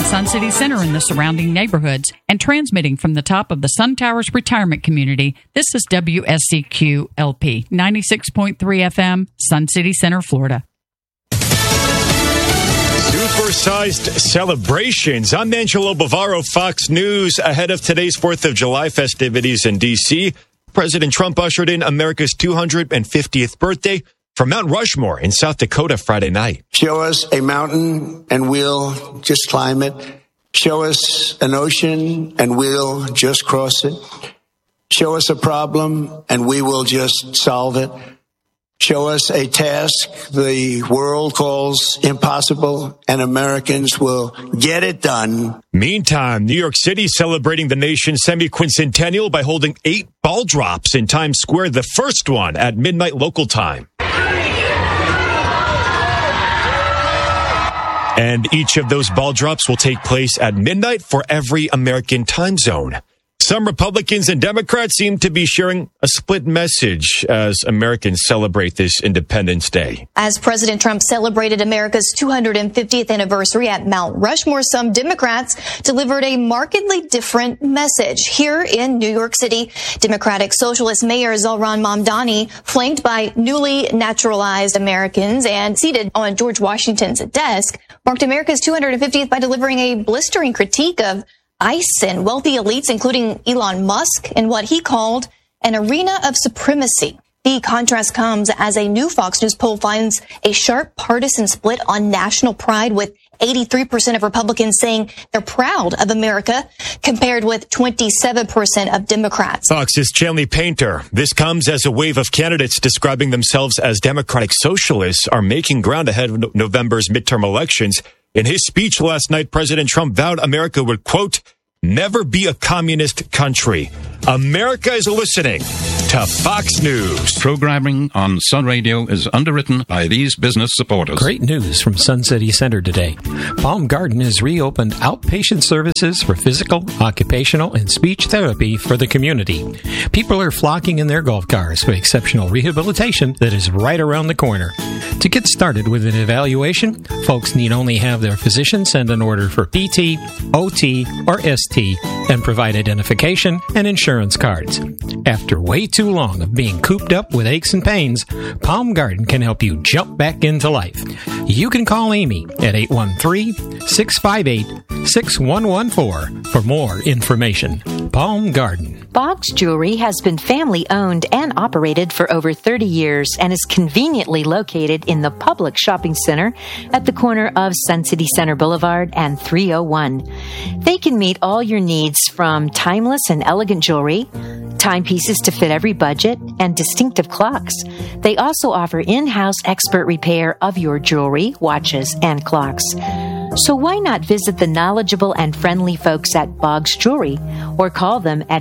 Sun City Center and the surrounding neighborhoods, and transmitting from the top of the Sun Towers retirement community, this is WSCQ-LP, 96.3 FM, Sun City Center, Florida. Supersized celebrations. I'm Angelo Bavaro, Fox News. Ahead of today's 4th of July festivities in D.C., President Trump ushered in America's 250th birthday from Mount Rushmore in South Dakota Friday night. Show us a mountain and we'll just climb it. Show us an ocean and we'll just cross it. Show us a problem and we will just solve it. Show us a task the world calls impossible and Americans will get it done. Meantime, New York City celebrating the nation's semi-quincentennial by holding 8 ball drops in Times Square, the first one at midnight local time. And each of those ball drops will take place at midnight for every American time zone. Some Republicans and Democrats seem to be sharing a split message as Americans celebrate this Independence Day. As President Trump celebrated America's 250th anniversary at Mount Rushmore, some Democrats delivered a markedly different message. Here in New York City, Democratic Socialist Mayor Zohran Mamdani, flanked by newly naturalized Americans and seated on George Washington's desk, marked America's 250th by delivering a blistering critique of ICE and wealthy elites, including Elon Musk, in what he called an arena of supremacy. The contrast comes as a new Fox News poll finds a sharp partisan split on national pride, with 83% of Republicans saying they're proud of America, compared with 27% of Democrats. Fox's Chanley Painter. This comes as a wave of candidates describing themselves as Democratic Socialists are making ground ahead of November's midterm elections. In his speech last night, President Trump vowed America would, quote, never be a communist country. America is listening to Fox News. Programming on Sun Radio is underwritten by these business supporters. Great news from Sun City Center today. Palm Garden has reopened outpatient services for physical, occupational, and speech therapy for the community. People are flocking in their golf cars for exceptional rehabilitation that is right around the corner. To get started with an evaluation, folks need only have their physician send an order for PT, OT, or ST and provide identification and insurance cards. After way too long of being cooped up with aches and pains, Palm Garden can help you jump back into life. You can call Amy at 813-658-6114 for more information. Palm Garden. Boggs Jewelry has been family-owned and operated for over 30 years and is conveniently located in the Public Shopping Center at the corner of Sun City Center Boulevard and 301. They can meet all your needs from timeless and elegant jewelry, timepieces to fit every budget, and distinctive clocks. They also offer in-house expert repair of your jewelry, watches, and clocks. So why not visit the knowledgeable and friendly folks at Boggs Jewelry or call them at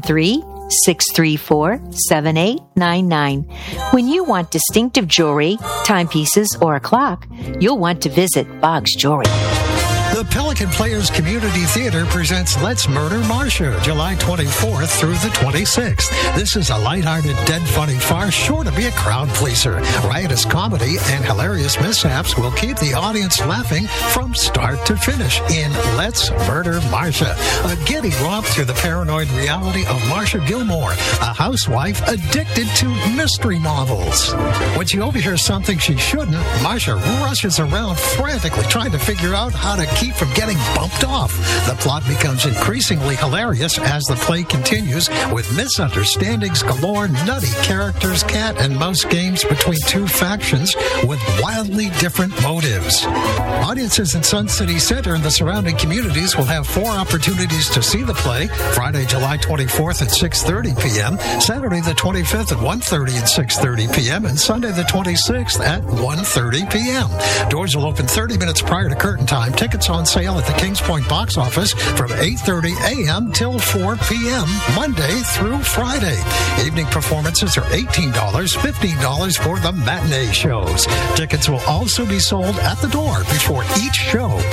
813-634-7899. When you want distinctive jewelry, timepieces, or a clock, you'll want to visit Boggs Jewelry. The Pelican Players Community Theater presents Let's Murder Marcia, July 24th through the 26th. This is a lighthearted, dead funny farce sure to be a crowd pleaser. Riotous comedy and hilarious mishaps will keep the audience laughing from start to finish in Let's Murder Marcia, a giddy romp through the paranoid reality of Marcia Gilmore, a housewife addicted to mystery novels. When she overhears something she shouldn't, Marcia rushes around frantically trying to figure out how to keep from getting bumped off. The plot becomes increasingly hilarious as the play continues, with misunderstandings galore, nutty characters, cat and mouse games between two factions with wildly different motives. Audiences in Sun City Center and the surrounding communities will have 4 opportunities to see the play: Friday, July 24th at 6:30 p.m., Saturday the 25th at 1:30 and 6:30 p.m., and Sunday the 26th at 1:30 p.m. Doors will open 30 minutes prior to curtain time. Tickets on sale at the Kings Point box office from 8:30 a.m. till 4 p.m. Monday through Friday. Evening performances are $18, $15 for the matinee shows. Tickets will also be sold at the door before each show. No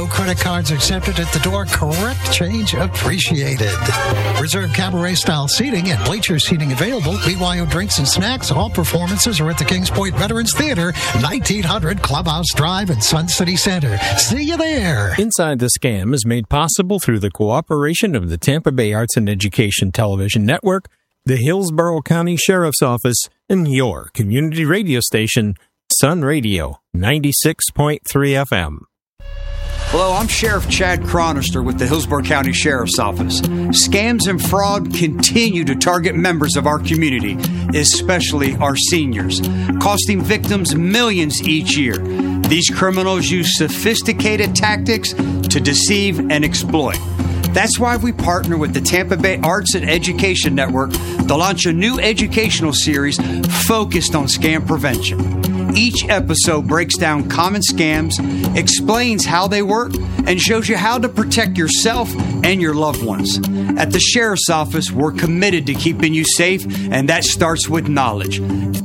credit cards accepted at the door. Correct change appreciated. Reserve cabaret-style seating and bleacher seating available. BYO drinks and snacks. All performances are at the Kings Point Veterans Theater, 1900 Clubhouse Drive in Sun City Center. See you there. Inside the Scam is made possible through the cooperation of the Tampa Bay Arts and Education Television Network, the Hillsborough County Sheriff's Office, and your community radio station, Sun Radio, 96.3 FM. Hello, I'm Sheriff Chad Chronister with the Hillsborough County Sheriff's Office. Scams and fraud continue to target members of our community, especially our seniors, costing victims millions each year. These criminals use sophisticated tactics to deceive and exploit. That's why we partner with the Tampa Bay Arts and Education Network to launch a new educational series focused on scam prevention. Each episode breaks down common scams, explains how they work, and shows you how to protect yourself and your loved ones. At the Sheriff's Office, we're committed to keeping you safe, and that starts with knowledge.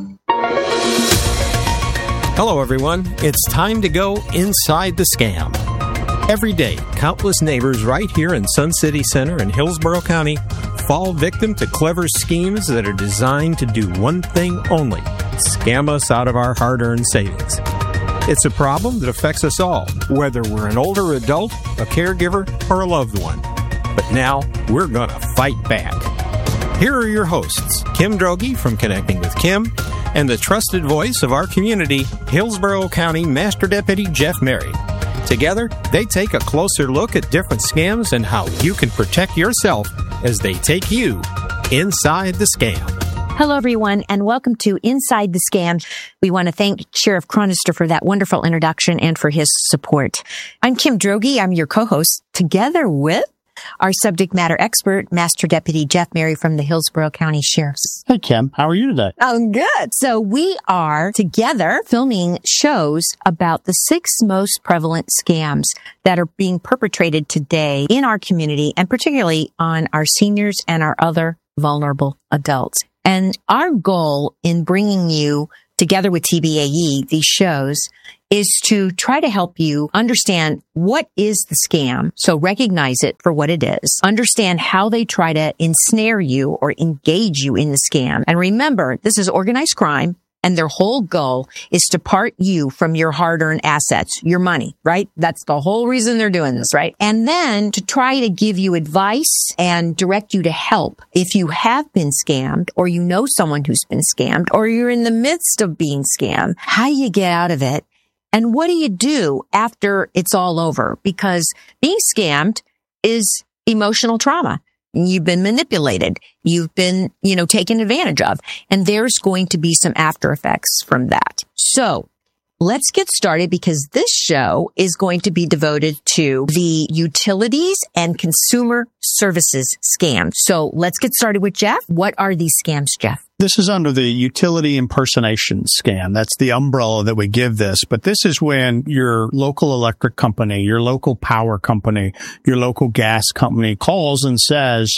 Hello, everyone. It's time to go inside the scam. Every day, countless neighbors right here in Sun City Center in Hillsborough County fall victim to clever schemes that are designed to do one thing only: scam us out of our hard-earned savings. It's a problem that affects us all, whether we're an older adult, a caregiver, or a loved one. But now, we're going to fight back. Here are your hosts, Kim Droege from Connecting with Kim, and the trusted voice of our community, Hillsborough County Master Deputy Jeff Merry. Together, they take a closer look at different scams and how you can protect yourself as they take you inside the scam. Hello, everyone, and welcome to Inside the Scam. We want to thank Sheriff Chronister for that wonderful introduction and for his support. I'm Kim Droege. I'm your co-host, together with our subject matter expert, Master Deputy Jeff Merry from the Hillsborough County Sheriff's. Hey, Kim. How are you today? I'm good. So we are together filming shows about the 6 most prevalent scams that are being perpetrated today in our community, and particularly on our seniors and our other vulnerable adults. And our goal in bringing you together with TBAE, these shows, is to try to help you understand what is the scam. So recognize it for what it is. Understand how they try to ensnare you or engage you in the scam. And remember, this is organized crime, and their whole goal is to part you from your hard-earned assets, your money, right? That's the whole reason they're doing this, right? And then to try to give you advice and direct you to help if you have been scammed, or you know someone who's been scammed, or you're in the midst of being scammed, how you get out of it. And what do you do after it's all over? Because being scammed is emotional trauma. You've been manipulated. You've been, taken advantage of. And there's going to be some after effects from that. So let's get started, because this show is going to be devoted to the utilities and consumer services scams. So let's get started with Jeff. What are these scams, Jeff? This is under the utility impersonation scam. That's the umbrella that we give this. But this is when your local electric company, your local power company, your local gas company calls and says,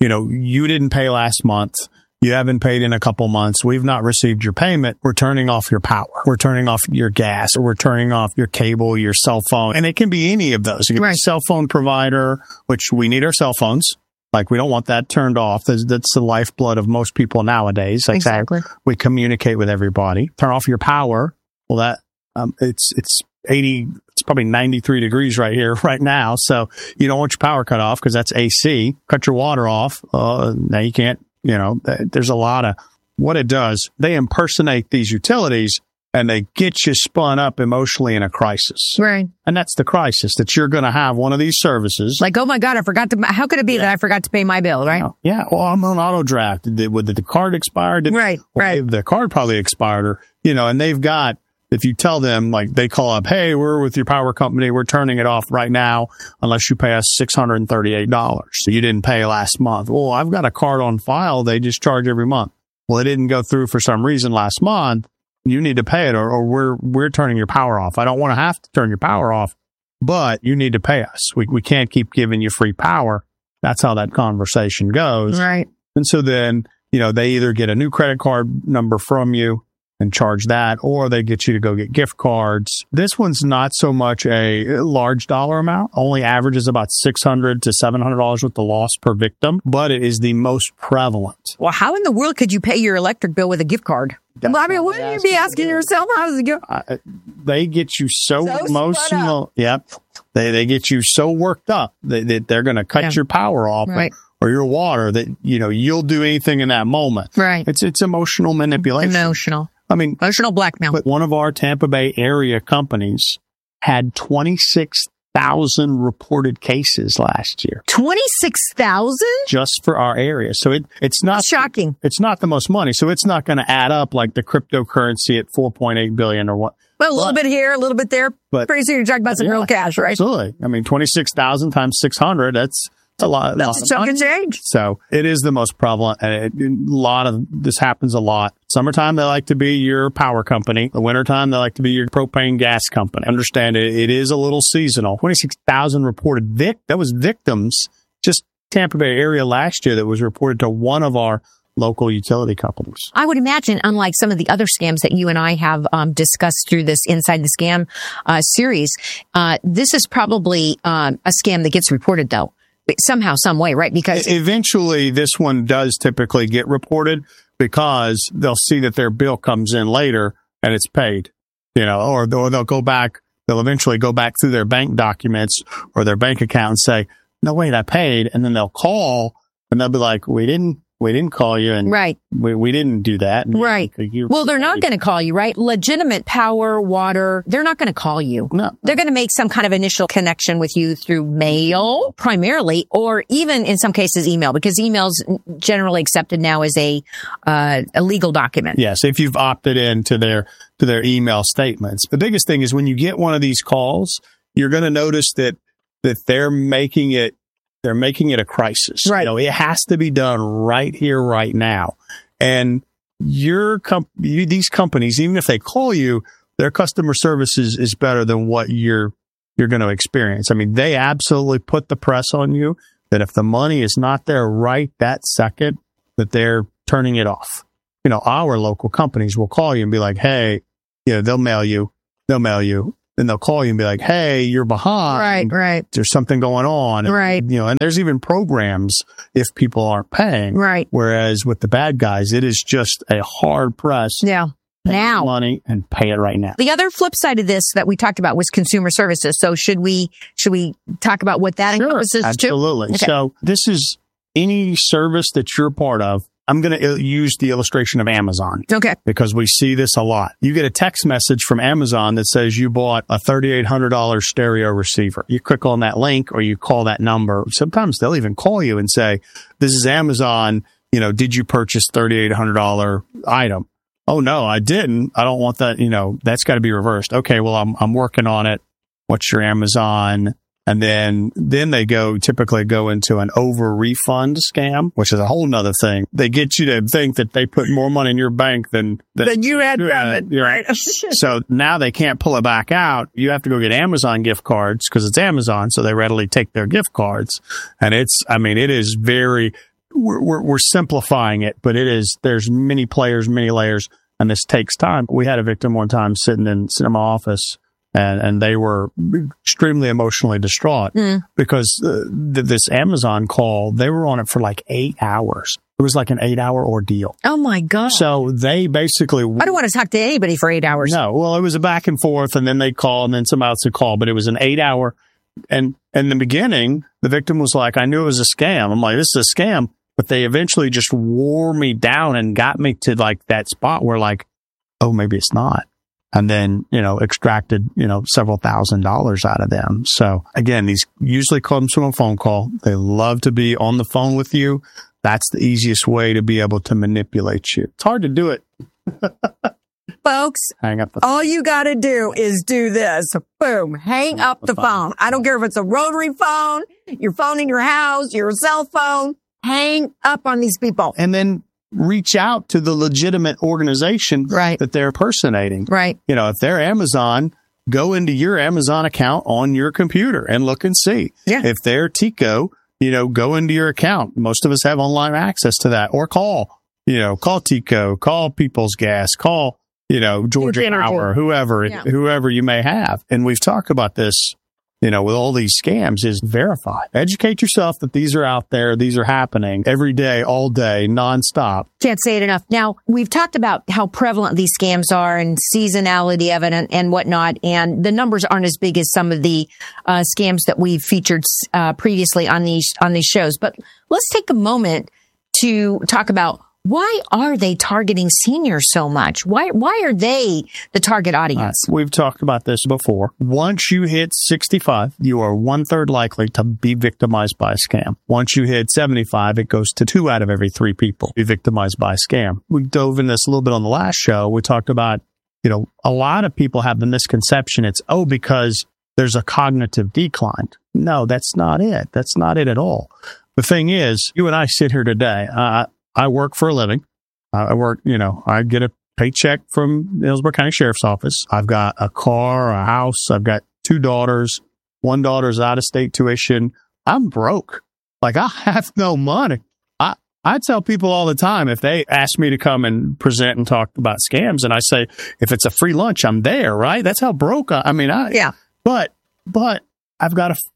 you didn't pay last month. You haven't paid in a couple months. We've not received your payment. We're turning off your power. We're turning off your gas, or we're turning off your cable, your cell phone. And it can be any of those. It can be a cell phone provider, which we need our cell phones. Like, we don't want that turned off. That's the lifeblood of most people nowadays. Like, exactly. We communicate with everybody. Turn off your power. Well, that, it's 80, it's probably 93 degrees right here, right now. So you don't want your power cut off because that's AC. Cut your water off. Now you can't, there's a lot of what it does. They impersonate these utilities, and they get you spun up emotionally in a crisis. Right. And that's the crisis, that you're going to have one of these services. Like, oh my God, how could it be that I forgot to pay my bill, right? Yeah. Well, I'm on auto draft. Did the card expire? Right. The card probably expired, or, and they've got, if you tell them, like, they call up, hey, we're with your power company. We're turning it off right now unless you pay us $638. So you didn't pay last month. Well, I've got a card on file. They just charge every month. Well, it didn't go through for some reason last month. You need to pay it, or we're turning your power off. I don't want to have to turn your power off, but you need to pay us. We can't keep giving you free power. That's how that conversation goes. Right. And so then, they either get a new credit card number from you, and charge that, or they get you to go get gift cards. This one's not so much a large dollar amount, only averages about $600 to $700 with the loss per victim, but it is the most prevalent. Well, how in the world could you pay your electric bill with a gift card? I mean, wouldn't you be asking yourself, how does it go? They get you so emotional. Yep. They get you so worked up that they're going to cut your power off. Right. Or your water that, you'll do anything in that moment. Right. It's emotional manipulation. Emotional blackmail. But one of our Tampa Bay area companies had 26,000 reported cases last year. 26,000? Just for our area. So it's not shocking. It's not the most money. So it's not going to add up like the cryptocurrency at $4.8 billion or what. Well, a little bit here, a little bit there. But pretty soon you're talking about some real cash, right? Absolutely. I mean, 26,000 times 600, that's a lot. That's a chunk of change. So it is the most prevalent. A lot of this happens a lot. Summertime, they like to be your power company. The wintertime, they like to be your propane gas company. Understand it is a little seasonal. 26,000 reported that was victims just Tampa Bay area last year that was reported to one of our local utility companies. I would imagine, unlike some of the other scams that you and I have discussed through this Inside the Scam series, this is probably a scam that gets reported, though. Somehow, some way, right? Because eventually this one does typically get reported because they'll see that their bill comes in later and it's paid, or they'll go back. They'll eventually go back through their bank documents or their bank account and say, no, wait, I paid. And then they'll call and they'll be like, we didn't call you. And right. we didn't do that. Right. Well, they're not going to call you, right? Legitimate power, water, they're not going to call you. No. They're going to make some kind of initial connection with you through mail, primarily, or even in some cases email, because email's generally accepted now as a legal document. Yes. If you've opted into their email statements. The biggest thing is when you get one of these calls, you're going to notice that they're making it a crisis. Right. It has to be done right here, right now. And these companies, even if they call you, their customer service is better than what you're going to experience. I mean, they absolutely put the press on you that if the money is not there right that second, that they're turning it off. Our local companies will call you and be like, hey, they'll mail you. Then they'll call you and be like, hey, you're behind. Right. There's something going on. Right. And there's even programs if people aren't paying. Right. Whereas with the bad guys, it is just a hard press. Yeah. Now. Money and pay it right now. The other flip side of this that we talked about was consumer services. So should we talk about what that encompasses too? Absolutely. Okay. So this is any service that you're part of. I'm going to use the illustration of Amazon. Okay. Because we see this a lot. You get a text message from Amazon that says you bought a $3,800 stereo receiver. You click on that link or you call that number. Sometimes they'll even call you and say, this is Amazon. Did you purchase $3,800 item? Oh, no, I didn't. I don't want that. That's got to be reversed. Okay, well, I'm working on it. What's your Amazon? And then they typically go into an over refund scam, which is a whole nother thing. They get you to think that they put more money in your bank than you had from it. Right. So now they can't pull it back out. You have to go get Amazon gift cards because it's Amazon. So they readily take their gift cards. And it is very, we're simplifying it, but there's many players, many layers, and this takes time. We had a victim one time sitting in my office. And they were extremely emotionally distraught because this Amazon call, they were on it for like 8 hours. It was like an 8-hour ordeal. Oh, my God. So they basically... I don't want to talk to anybody for 8 hours. No. Well, it was a back and forth, and then they'd call, and then somebody else would call. But it was an 8-hour. And in the beginning, the victim was like, I knew it was a scam. I'm like, this is a scam. But they eventually just wore me down and got me to like that spot where like, oh, maybe it's not. And then, extracted, several $1,000s out of them. So again, these usually comes from a phone call. They love to be on the phone with you. That's the easiest way to be able to manipulate you. It's hard to do it. Folks, hang up all you got to do is do this. Boom. Hang up the phone. I don't care if it's a rotary phone, your phone in your house, your cell phone. Hang up on these people. And then reach out to the legitimate organization that they're impersonating. Right. If they're Amazon, go into your Amazon account on your computer and look and see. Yeah. If they're Tico, go into your account. Most of us have online access to that. Or call Tico, call People's Gas, call Georgia Power, whoever you may have. And we've talked about this, with all these scams, is verify. Educate yourself that these are out there. These are happening every day, all day, nonstop. Can't say it enough. Now, we've talked about how prevalent these scams are and seasonality evident and whatnot. And the numbers aren't as big as some of the scams that we've featured previously on these shows. But let's take a moment to talk about, why are they targeting seniors so much? Why are they the target audience? We've talked about this before. Once you hit 65, you are 1/3 likely to be victimized by a scam. Once you hit 75, it goes to 2 out of every 3 people be victimized by a scam. We dove in this a little bit on the last show. We talked about, a lot of people have the misconception it's, because there's a cognitive decline. No, that's not it. That's not it at all. The thing is, you and I sit here today. I work for a living. I get a paycheck from the Hillsborough County Sheriff's Office. I've got a car, a house. I've got 2 daughters. One daughter's out of state tuition. I'm broke. Like, I have no money. I tell people all the time, if they ask me to come and present and talk about scams, and I say, if it's a free lunch, I'm there, right? That's how broke But I've got a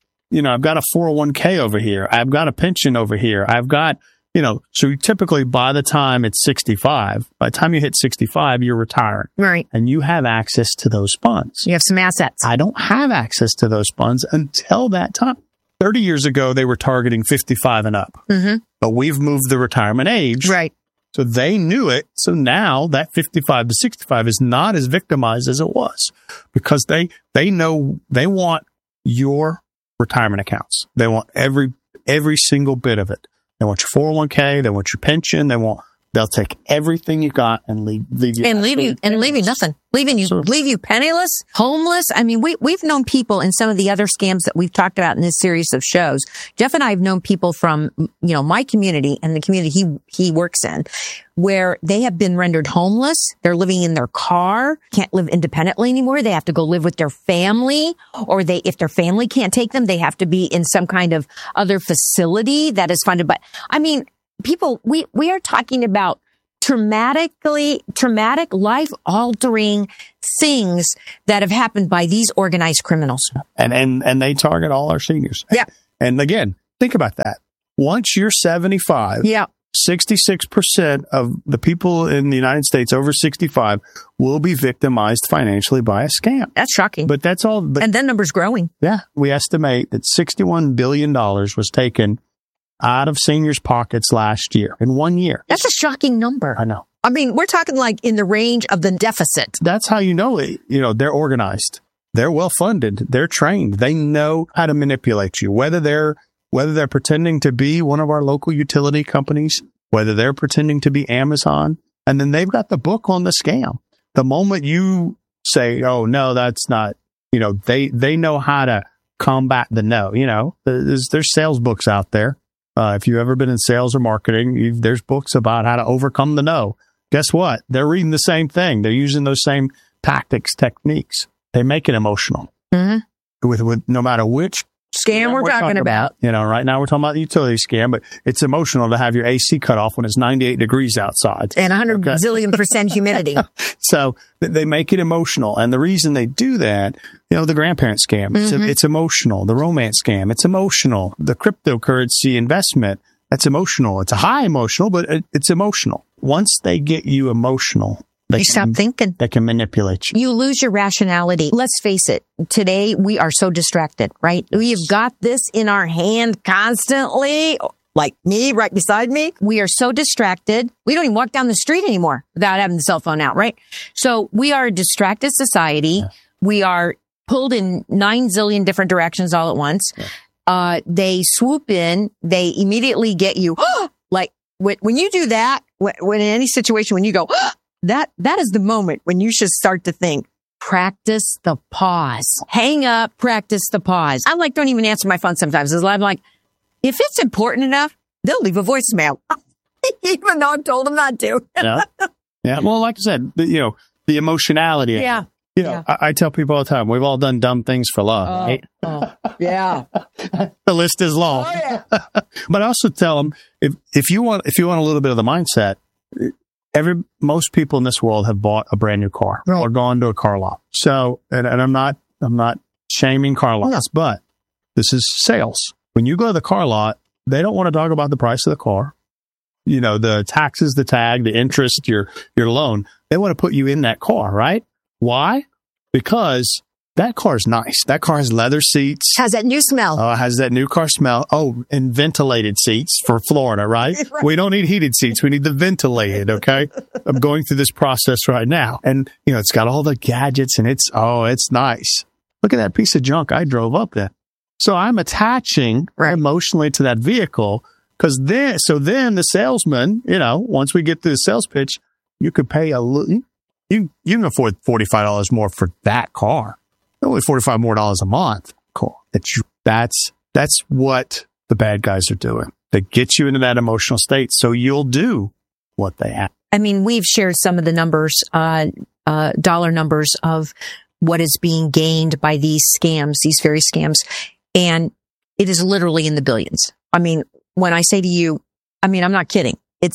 401k over here. I've got a pension over here. I've got, so typically by the time it's 65, by the time you hit 65, you're retired. Right. And you have access to those funds. You have some assets. I don't have access to those funds until that time. 30 years ago, they were targeting 55 and up. Mm-hmm. But we've moved the retirement age. Right. So they knew it. So now that 55 to 65 is not as victimized as it was, because they know they want your retirement accounts. They want every single bit of it. They want your 401k. They want your pension. They'll take everything you got and leave you nothing, leave you penniless, homeless. I mean, we've known people in some of the other scams that we've talked about in this series of shows. Jeff and I have known people from, my community and the community he works in, where they have been rendered homeless. They're living in their car, can't live independently anymore. They have to go live with their family, or if their family can't take them, they have to be in some kind of other facility that is funded by, people, we are talking about traumatic, life-altering things that have happened by these organized criminals. And they target all our seniors. Yeah. And again, think about that. Once you're 75, 66% of the people in the United States over 65 will be victimized financially by a scam. That's shocking. But that's all. And that number's growing. Yeah. We estimate that $61 billion was taken out of seniors' pockets last year, in 1 year. That's a shocking number. I know. We're talking like in the range of the deficit. That's how you know it. They're organized. They're well funded. They're trained. They know how to manipulate you, whether they're pretending to be one of our local utility companies, whether they're pretending to be Amazon, and then they've got the book on the scam. The moment you say, "Oh no, that's not," they know how to combat the no. There's sales books out there. If you've ever been in sales or marketing, there's books about how to overcome the no. Guess what? They're reading the same thing. They're using those same tactics, techniques. They make it emotional. Mm-hmm. With no matter which scam we're talking about. Right now we're talking about the utility scam, but it's emotional to have your AC cut off when it's 98 degrees outside. And 100 zillion% humidity. So they make it emotional. And the reason they do that, the grandparent scam, it's emotional. The romance scam, it's emotional. The cryptocurrency investment, that's emotional. It's a high emotional, but it's emotional. Once they get you emotional, you stop thinking. They can manipulate you. You lose your rationality. Let's face it. Today, we are so distracted, right? We've got this in our hand constantly, like me right beside me. We are so distracted. We don't even walk down the street anymore without having the cell phone out, right? So we are a distracted society. Yeah. We are pulled in 9 zillion different directions all at once. Yeah. They swoop in. They immediately get you. Like when you do that, when in any situation, when you go, that is the moment when you should start to think, practice the pause. Hang up, practice the pause. I don't even answer my phone sometimes. I'm like, if it's important enough, they'll leave a voicemail. Even though I've told them not to. Yeah. Well, like I said, the emotionality. Yeah. I tell people all the time, we've all done dumb things for love. Right? Yeah. The list is long. Oh, yeah. But I also tell them, if you want a little bit of the mindset, most people in this world have bought a brand new car or gone to a car lot. So, and I'm not shaming car lots, but this is sales. When you go to the car lot, they don't want to talk about the price of the car, the taxes, the tag, the interest, your loan. They want to put you in that car, right? Why? Because that car is nice. That car has leather seats. Has that new smell. Has that new car smell. Oh, and ventilated seats for Florida, right? Right? We don't need heated seats. We need the ventilated, okay? I'm going through this process right now. And, it's got all the gadgets and it's nice. Look at that piece of junk I drove up there. So I'm attaching emotionally to that vehicle because then the salesman, once we get through the sales pitch, you could pay you can afford $45 more for that car. Only $45 more a month. Cool. That's what the bad guys are doing. They get you into that emotional state, so you'll do what they have. I mean, we've shared some of the numbers, dollar numbers of what is being gained by these scams, these very scams, and it is literally in the billions. I mean, when I say to you, I'm not kidding.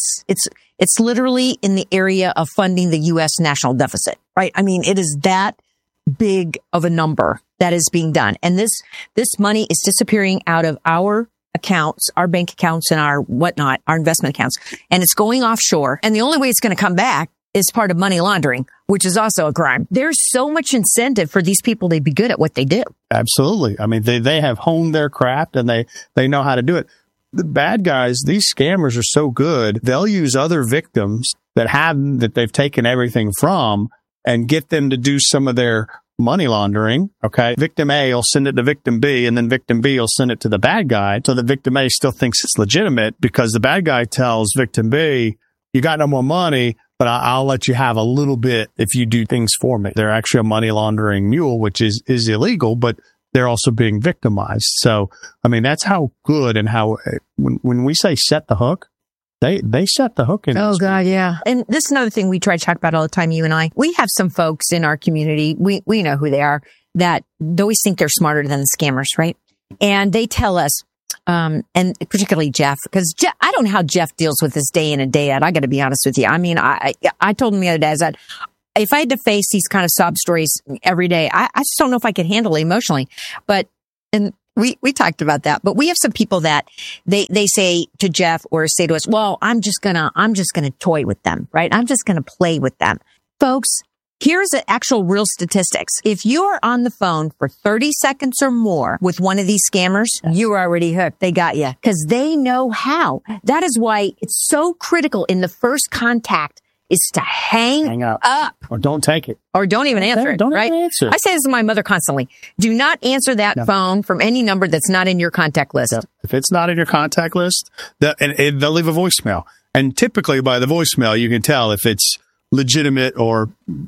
It's literally in the area of funding the U.S. national deficit, right? I mean, it is that big of a number that is being done. And this money is disappearing out of our accounts, our bank accounts and our whatnot, our investment accounts, and it's going offshore. And the only way it's going to come back is part of money laundering, which is also a crime. There's so much incentive for these people to be good at what they do. Absolutely. I mean, they have honed their craft and they know how to do it. The bad guys, these scammers are so good, they'll use other victims that they've taken everything from and get them to do some of their money laundering. Okay. Victim A will send it to victim B and then victim B will send it to the bad guy. So the victim A still thinks it's legitimate because the bad guy tells victim B, you got no more money, but I'll let you have a little bit if you do things for me. They're actually a money laundering mule, which is illegal, but they're also being victimized. So, I mean, that's how good and how, when we say set the hook, they set the hook in. Oh, God, yeah. And this is another thing we try to talk about all the time, you and I. We have some folks in our community, we know who they are, that they always think they're smarter than the scammers, right? And they tell us, and particularly Jeff, because I don't know how Jeff deals with this day in and day out. I got to be honest with you. I mean, I told him the other day, I said, if I had to face these kind of sob stories every day, I just don't know if I could handle it emotionally. And we talked about that, but we have some people that they say to Jeff or say to us, well, I'm just gonna toy with them, right? I'm just gonna play with them. Folks, here's the actual real statistics. If you're on the phone for 30 seconds or more with one of these scammers, you're already hooked. They got you because they know how. That is why it's so critical in the first contact is to hang up. Or don't take it. Or don't even answer it, right? Even answer. I say this to my mother constantly. Do not answer that phone from any number that's not in your contact list. If it's not in your contact list, they'll leave a voicemail. And typically by the voicemail, you can tell if it's legitimate or,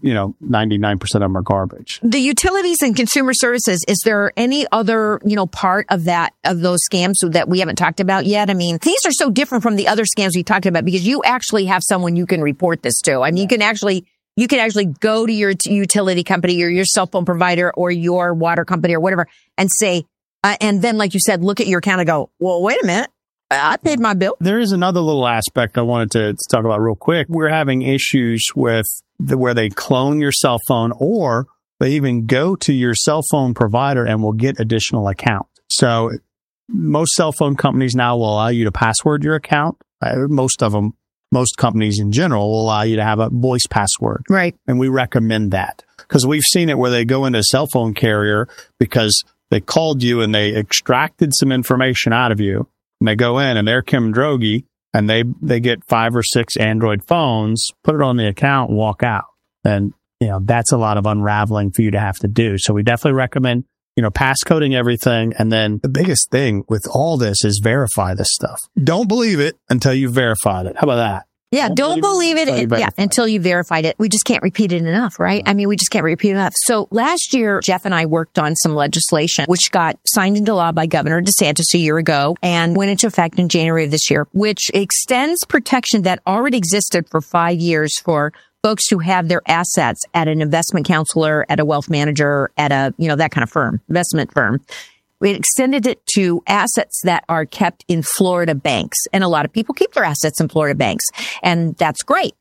99% of them are garbage. The utilities and consumer services, is there any other, part of those scams that we haven't talked about yet? I mean, these are so different from the other scams we talked about because you actually have someone you can report this to. I mean, you can actually go to your utility company or your cell phone provider or your water company or whatever and say, and then, like you said, look at your account and go, well, wait a minute. I paid my bill. There is another little aspect I wanted to talk about real quick. We're having issues with where they clone your cell phone or they even go to your cell phone provider and will get additional account. So most cell phone companies now will allow you to password your account. Most companies in general will allow you to have a voice password. Right. And we recommend that because we've seen it where they go into a cell phone carrier because they called you and they extracted some information out of you. And they go in and they're Kim Droege and they get 5 or 6 Android phones, put it on the account and walk out. And, that's a lot of unraveling for you to have to do. So we definitely recommend, passcoding everything. And then the biggest thing with all this is verify this stuff. Don't believe it until you've verified it. How about that? Yeah, don't believe it until you verified it. We just can't repeat it enough, right? I mean, we just can't repeat it enough. So last year, Jeff and I worked on some legislation, which got signed into law by Governor DeSantis a year ago and went into effect in January of this year, which extends protection that already existed for 5 years for folks who have their assets at an investment counselor, at a wealth manager, at a, that kind of firm, investment firm. We extended it to assets that are kept in Florida banks. And a lot of people keep their assets in Florida banks. And that's great.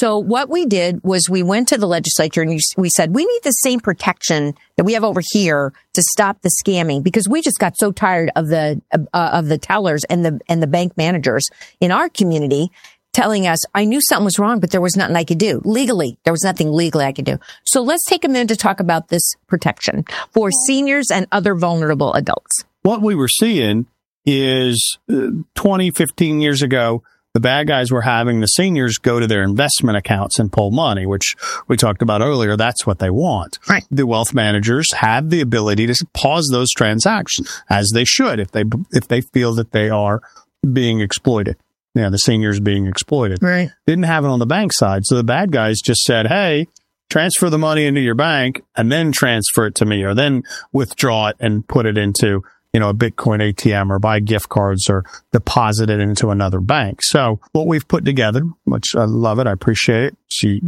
So what we did was we went to the legislature and we said, we need the same protection that we have over here to stop the scamming, because we just got so tired of the tellers and the bank managers in our community telling us, I knew something was wrong, but there was nothing I could do. Legally, there was nothing legally I could do. So let's take a minute to talk about this protection for seniors and other vulnerable adults. What we were seeing is 20, 15 years ago, the bad guys were having the seniors go to their investment accounts and pull money, which we talked about earlier. That's what they want. Right. The wealth managers have the ability to pause those transactions, as they should, if they feel that they are being exploited. Yeah, the seniors being exploited. Right. Didn't have it on the bank side. So the bad guys just said, hey, transfer the money into your bank and then transfer it to me, or then withdraw it and put it into, a Bitcoin ATM, or buy gift cards, or deposit it into another bank. So what we've put together, which I love it, I appreciate it.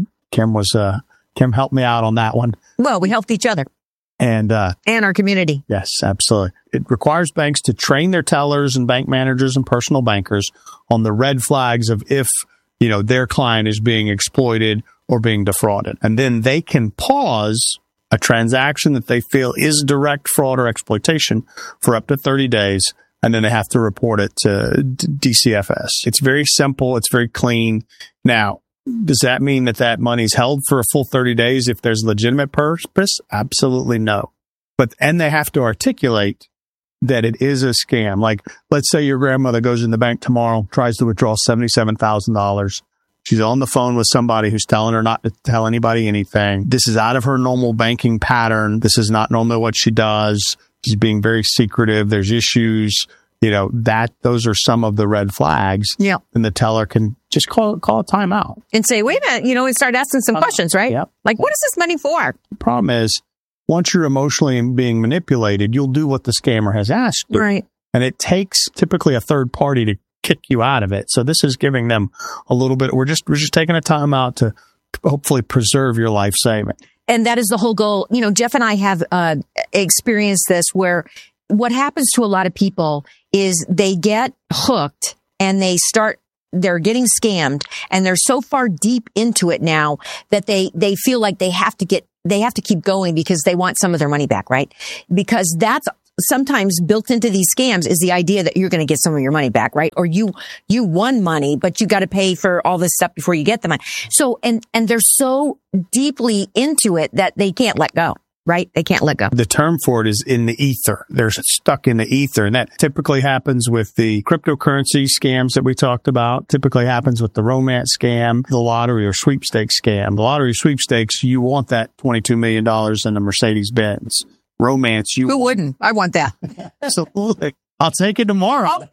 Kim helped me out on that one. Well, we helped each other. And our community. Yes, absolutely. It requires banks to train their tellers and bank managers and personal bankers on the red flags of if, their client is being exploited or being defrauded. And then they can pause a transaction that they feel is direct fraud or exploitation for up to 30 days. And then they have to report it to DCFS. It's very simple. It's very clean. Now, does that mean that money's held for a full 30 days if there's legitimate purpose? Absolutely no. And they have to articulate that it is a scam. Like, let's say your grandmother goes in the bank tomorrow, tries to withdraw $77,000. She's on the phone with somebody who's telling her not to tell anybody anything. This is out of her normal banking pattern. This is not normally what she does. She's being very secretive. There's issues. Those are some of the red flags. Yeah. And the teller can just call a timeout. And say, wait a minute, and start asking some questions, right? Yep. Like, what is this money for? The problem is, once you're emotionally being manipulated, you'll do what the scammer has asked you. Right. And it takes typically a third party to kick you out of it. So this is giving them a little bit, we're just taking a timeout to hopefully preserve your life saving. And that is the whole goal. Jeff and I have experienced this, where what happens to a lot of people is they get hooked and they're getting scammed, and they're so far deep into it now that they feel like they have to keep going because they want some of their money back, right? Because that's sometimes built into these scams is the idea that you're going to get some of your money back, right? Or you won money, but you got to pay for all this stuff before you get the money. So, and they're so deeply into it that they can't let go. Right? They can't let go. The term for it is in the ether. They're stuck in the ether. And that typically happens with the cryptocurrency scams that we talked about. Typically happens with the romance scam, the lottery or sweepstakes scam. The lottery sweepstakes, you want that $22 million in a Mercedes-Benz. Romance, Who wouldn't? I want that. Absolutely. I'll take it tomorrow.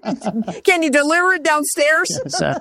Can you deliver it downstairs?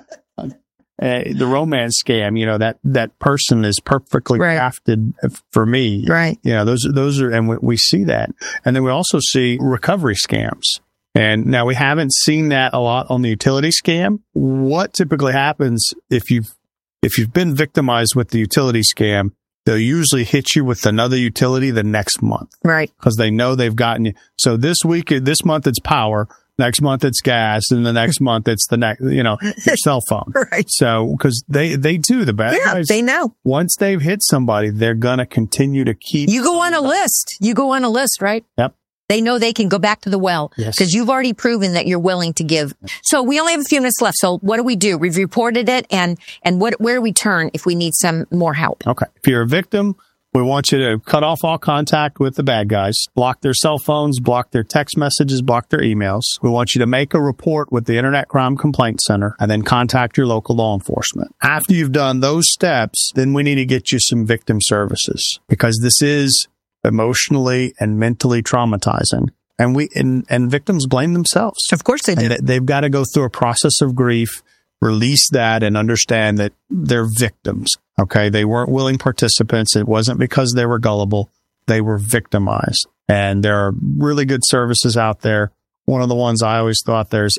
The romance scam, that person is perfectly crafted for me. Right. Those are, and we see that. And then we also see recovery scams. And now we haven't seen that a lot on the utility scam. What typically happens if you've been victimized with the utility scam, they'll usually hit you with another utility the next month. Right. Because they know they've gotten you. So this month it's power. Next month it's gas, and the next month it's your cell phone. Right. So, because they do the bad guys. They know. Once they've hit somebody, they're going to continue to keep. You go on a list, right? Yep. They know they can go back to the well. Yes. Because you've already proven that you're willing to give. So we only have a few minutes left. So what do we do? We've reported it, and where do we turn if we need some more help? Okay. If you're a victim, we want you to cut off all contact with the bad guys, block their cell phones, block their text messages, block their emails. We want you to make a report with the Internet Crime Complaint Center and then contact your local law enforcement. After you've done those steps, then we need to get you some victim services, because this is emotionally and mentally traumatizing. And victims blame themselves. Of course they do. And they've got to go through a process of grief, release that, and understand that they're victims. Okay, they weren't willing participants. It wasn't because they were gullible. They were victimized. And there are really good services out there. One of the ones I always thought there's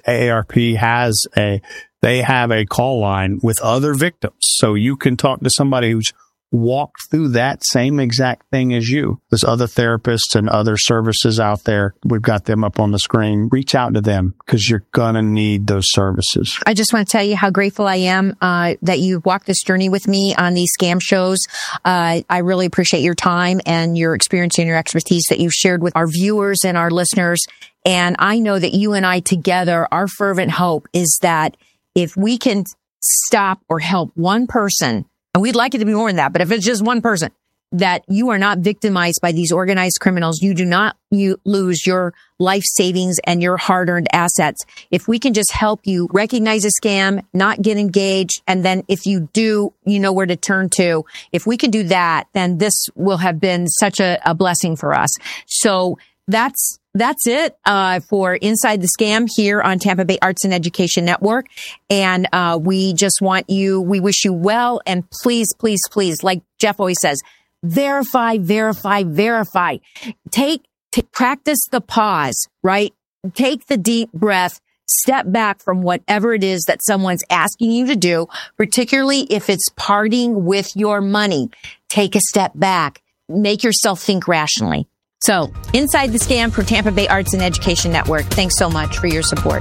AARP they have a call line with other victims. So you can talk to somebody who's walked through that same exact thing as you. There's other therapists and other services out there. We've got them up on the screen. Reach out to them because you're going to need those services. I just want to tell you how grateful I am that you walked this journey with me on these scam shows. I really appreciate your time and your experience and your expertise that you've shared with our viewers and our listeners. And I know that you and I together, our fervent hope is that if we can stop or help one person, and we'd like it to be more than that, but if it's just one person, that you are not victimized by these organized criminals, you do not lose your life savings and your hard-earned assets. If we can just help you recognize a scam, not get engaged, and then if you do, you know where to turn to. If we can do that, then this will have been such a blessing for us. So that's it for Inside the Scam here on Tampa Bay Arts and Education Network. And we just want you, we wish you well. And please, please, please, like Jeff always says, verify, verify, verify. Practice the pause, right? Take the deep breath. Step back from whatever it is that someone's asking you to do, particularly if it's parting with your money. Take a step back. Make yourself think rationally. So, Inside the Scam for Tampa Bay Arts and Education Network. Thanks so much for your support.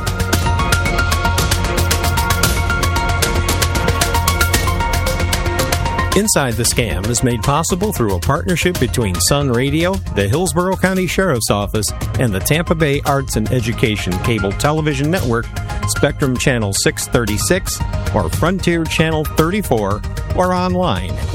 Inside the Scam is made possible through a partnership between Sun Radio, the Hillsborough County Sheriff's Office, and the Tampa Bay Arts and Education Cable Television Network, Spectrum Channel 636, or Frontier Channel 34, or online at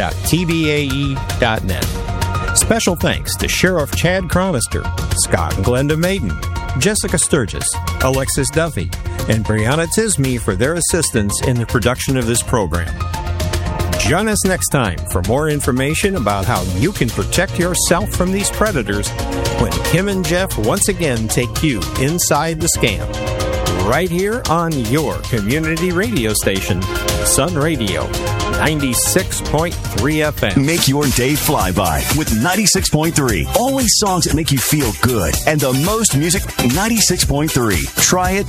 watch.tbae.net. Special thanks to Sheriff Chad Chronister, Scott and Glenda Maiden, Jessica Sturgis, Alexis Duffy, and Brianna Tisme for their assistance in the production of this program. Join us next time for more information about how you can protect yourself from these predators when Kim and Jeff once again take you inside the scam. Right here on your community radio station, Sun Radio, 96.3 FM. Make your day fly by with 96.3. Always songs that make you feel good. And the most music, 96.3. Try it